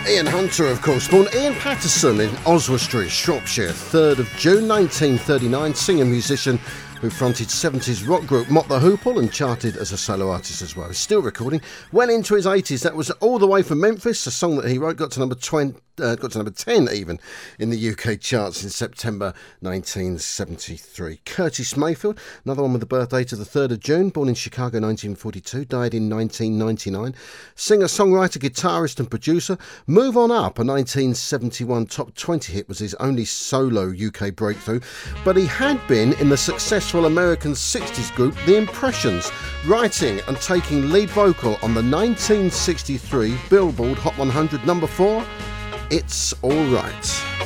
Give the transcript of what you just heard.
Ian Hunter, of course, born Ian Patterson in Oswestry, Shropshire, 3rd of June 1939, singer musician who fronted 70s rock group Mott the Hoople and charted as a solo artist as well. He's still recording, well into his 80s. That was All the Way from Memphis, a song that he wrote, got to number 10 even in the UK charts in September 1973. Curtis Mayfield, another one with the birth date of the 3rd of June, born in Chicago 1942, died in 1999. Singer, songwriter, guitarist and producer. Move On Up, a 1971 top 20 hit, was his only solo UK breakthrough, but he had been in the successful American 60s group The Impressions, writing and taking lead vocal on the 1963 Billboard Hot 100 number 4, It's All Right.